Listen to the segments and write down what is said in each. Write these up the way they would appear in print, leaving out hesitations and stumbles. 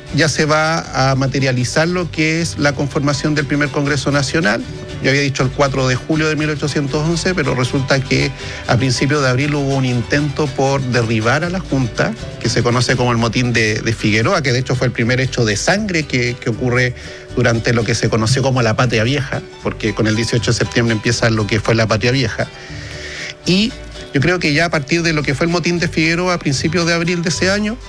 ya se va a materializar lo que es la conformación del primer Congreso Nacional. Yo había dicho el 4 de julio de 1811, pero resulta que a principios de abril hubo un intento por derribar a la Junta, que se conoce como el motín de Figueroa, que de hecho fue el primer hecho de sangre que ocurre durante lo que se conoció como la Patria Vieja, porque con el 18 de septiembre empieza lo que fue la Patria Vieja. Y yo creo que ya a partir de lo que fue el motín de Figueroa a principios de abril de ese año,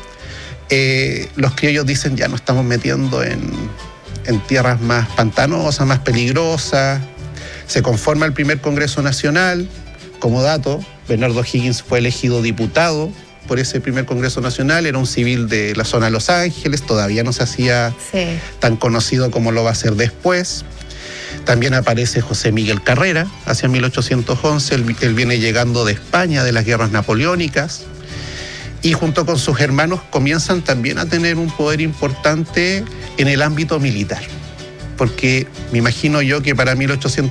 los criollos dicen ya nos estamos metiendo en tierras más pantanosas, más peligrosas. Se conforma el primer Congreso Nacional. Como dato, Bernardo O'Higgins fue elegido diputado por ese primer Congreso Nacional, era un civil de la zona de Los Ángeles, todavía no se hacía tan conocido como lo va a ser después. También aparece José Miguel Carrera, hacia 1811, él viene llegando de España, de las guerras napoleónicas, y junto con sus hermanos comienzan también a tener un poder importante en el ámbito militar, porque me imagino yo que para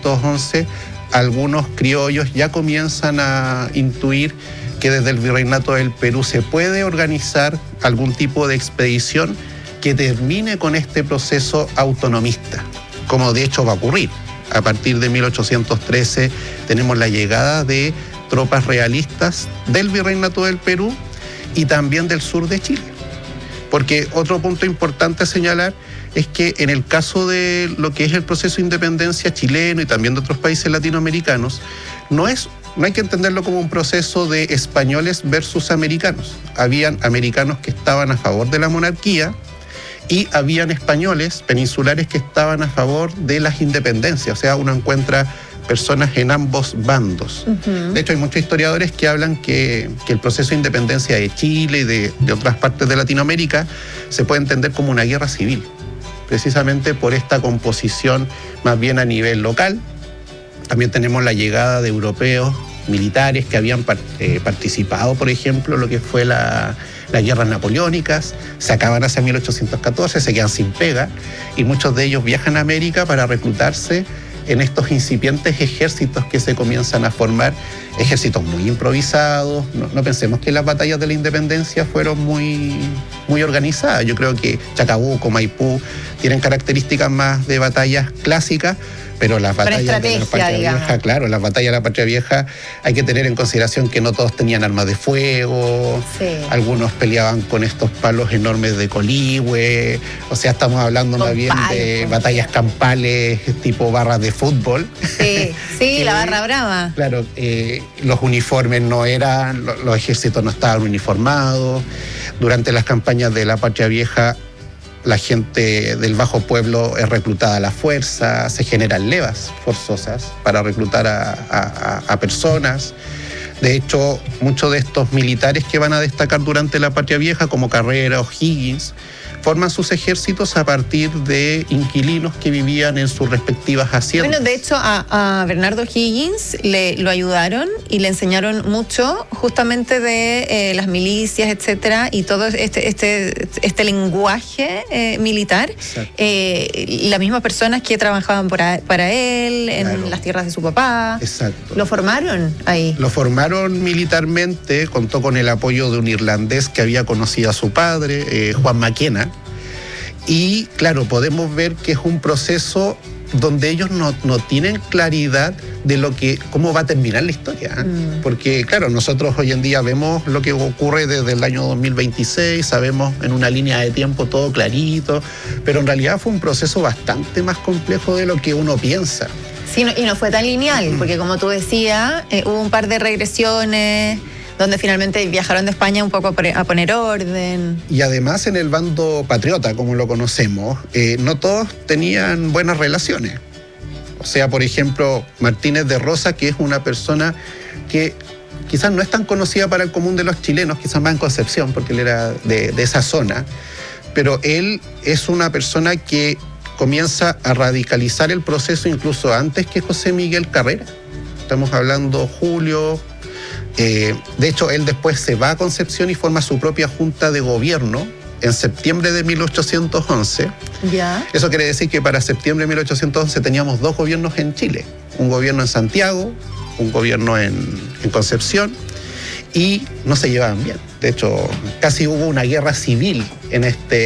1811 algunos criollos ya comienzan a intuir que desde el Virreinato del Perú se puede organizar algún tipo de expedición que termine con este proceso autonomista, como de hecho va a ocurrir. A partir de 1813 tenemos la llegada de tropas realistas del Virreinato del Perú y también del sur de Chile. Porque otro punto importante a señalar es que en el caso de lo que es el proceso de independencia chileno y también de otros países latinoamericanos, no hay que entenderlo como un proceso de españoles versus americanos. Habían americanos que estaban a favor de la monarquía y habían españoles peninsulares que estaban a favor de las independencias. O sea, uno encuentra personas en ambos bandos. De hecho, hay muchos historiadores que hablan que el proceso de independencia de Chile y de otras partes de Latinoamérica se puede entender como una guerra civil, precisamente por esta composición más bien a nivel local. También tenemos la llegada de europeos militares que habían participado, por ejemplo, en lo que fue las guerras napoleónicas, se acaban hacia 1814, se quedan sin pega, y muchos de ellos viajan a América para reclutarse en estos incipientes ejércitos que se comienzan a formar, ejércitos muy improvisados. No pensemos que las batallas de la independencia fueron muy organizadas. Yo creo que Chacabuco, Maipú tienen características más de batallas clásicas, pero las batallas de la Patria Vieja, claro, las batallas de la Patria Vieja hay que tener en consideración que no todos tenían armas de fuego, algunos peleaban con estos palos enormes de coligüe, o sea, estamos hablando más bien de batallas campales tipo barras de fútbol. Sí, la barra brava. Claro, los uniformes no eran, los ejércitos no estaban uniformados. Durante las campañas de la Patria Vieja, la gente del bajo pueblo es reclutada a la fuerza, se generan levas forzosas para reclutar a personas. De hecho, muchos de estos militares que van a destacar durante la Patria Vieja, como Carrera o Higgins, forman sus ejércitos a partir de inquilinos que vivían en sus respectivas haciendas. Bueno, de hecho, a Bernardo Higgins lo ayudaron y le enseñaron mucho justamente de las milicias, etcétera, y todo este lenguaje militar. Las mismas personas que trabajaban para él, en las tierras de su papá. Exacto. ¿Lo formaron ahí? Lo formaron militarmente, contó con el apoyo de un irlandés que había conocido a su padre, Juan Maquena. Y claro, podemos ver que es un proceso donde ellos no tienen claridad de cómo va a terminar la historia. Porque claro, nosotros hoy en día vemos lo que ocurre desde el año 2026, sabemos en una línea de tiempo todo clarito, pero en realidad fue un proceso bastante más complejo de lo que uno piensa. Sí, y no fue tan lineal, porque como tú decías, hubo un par de regresiones donde finalmente viajaron de España un poco a poner orden. Y además en el bando patriota, como lo conocemos, no todos tenían buenas relaciones. O sea, por ejemplo, Martínez de Rosa, que es una persona que quizás no es tan conocida para el común de los chilenos, quizás más en Concepción, porque él era de esa zona, pero él es una persona que comienza a radicalizar el proceso incluso antes que José Miguel Carrera. Estamos hablando Julio. De hecho, él después se va a Concepción y forma su propia junta de gobierno en septiembre de 1811. Eso quiere decir que para septiembre de 1811 teníamos dos gobiernos en Chile. Un gobierno en Santiago, un gobierno en Concepción, y no se llevaban bien. De hecho, casi hubo una guerra civil en este